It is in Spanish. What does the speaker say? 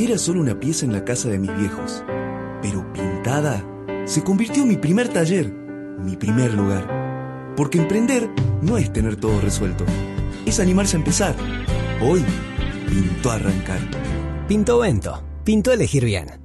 Era solo una pieza en la casa de mis viejos, pero pintada se convirtió en mi primer taller, mi primer lugar. Porque emprender no es tener todo resuelto, es animarse a empezar. Hoy pintó arrancar. Pinto Vento. Pintó elegir bien.